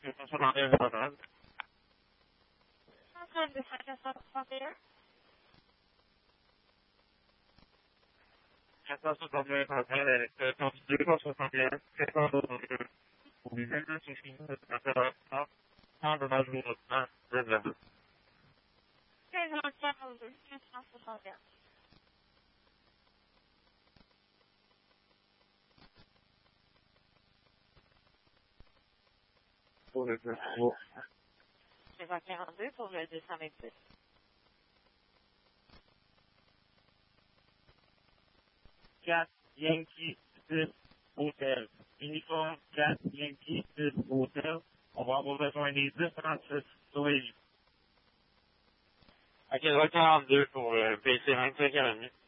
Pour le 42 pour le 226. Quatre Yankee 6 Hôtel. Uniforme 4 Yankee 6 Hôtel. On va avoir besoin des 10-36 Soleil. OK, 42 pour PC 25 à la minute.